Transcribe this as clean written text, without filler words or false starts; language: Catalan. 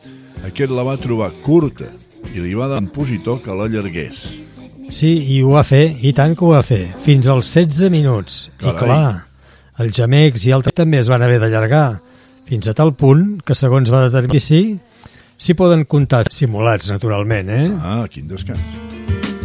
Aquest la va trobar curta i li va dar un compositor que l'allargués. Sí, i ho va fer, i tant que ho va fer, fins als 16 minuts. Carai. I clar, els gemecs i altres també es van haver d'allargar, fins a tal punt que, segons va determinar, sí poden comptar simulats, naturalment, Ah, quin descans.